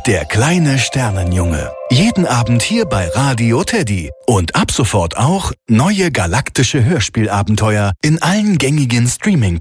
Der kleine Sternenjunge. Jeden Abend hier bei Radio Teddy. Und ab sofort auch neue galaktische Hörspielabenteuer in allen gängigen Streaming